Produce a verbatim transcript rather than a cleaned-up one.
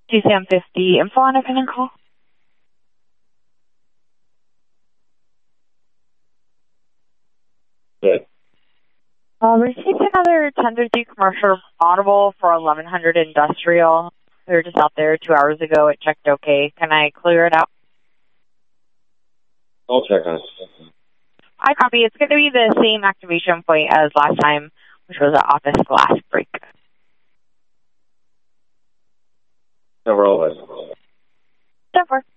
G C M fifty, info on a pending call. Good. Uh, received another ten fifty commercial audible for eleven hundred industrial. We were just out there two hours ago. It checked okay. Can I clear it out? I'll check on it. I copy. It's going to be the same activation point as last time, which was an office glass break. No, we're all ten four.